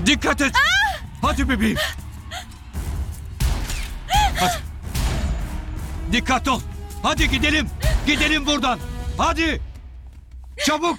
Dikkat et. Hadi bebeğim. Hadi. Dikkatli ol. Hadi gidelim. Gidelim buradan. Hadi. Çabuk.